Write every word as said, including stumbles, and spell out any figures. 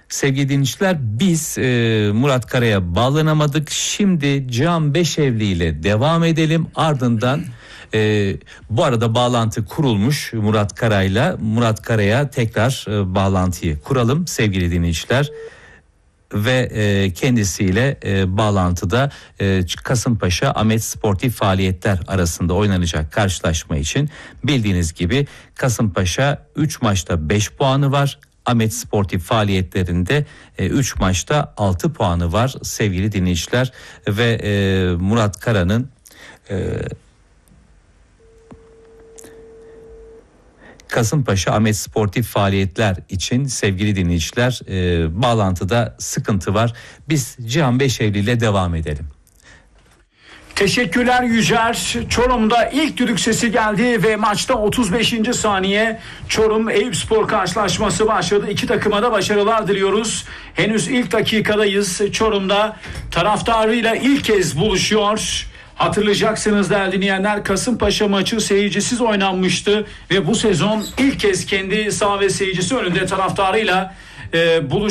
Sevgili dinleyiciler, biz e, Murat Kara'ya bağlanamadık. Şimdi Cihan Beşevli ile devam edelim. Ardından e, bu arada bağlantı kurulmuş Murat Kara'yla. Murat Kara'ya tekrar e, bağlantıyı kuralım sevgili dinleyiciler. Ve e, kendisiyle e, bağlantıda e, Kasımpaşa Ahmet Sportif Faaliyetler arasında oynanacak karşılaşma için bildiğiniz gibi Kasımpaşa üç maçta beş puanı var. Ahmet Sportif Faaliyetlerinde üç maçta altı puanı var sevgili dinleyiciler ve e, Murat Kara'nın e, Kasımpaşa Ahmet Sportif Faaliyetler için sevgili dinleyiciler e, bağlantıda sıkıntı var. Biz Cihan Beşevli ile devam edelim. Teşekkürler Yücer. Çorum'da ilk düdük sesi geldi ve maçta otuz beşinci saniye Çorum Eyüpspor karşılaşması başladı. İki takıma da başarılar diliyoruz. Henüz ilk dakikadayız. Çorum'da taraftarıyla ilk kez buluşuyor. Hatırlayacaksınız değerli dinleyenler, Kasımpaşa maçı seyircisiz oynanmıştı ve bu sezon ilk kez kendi saha ve seyircisi önünde taraftarıyla e, buluş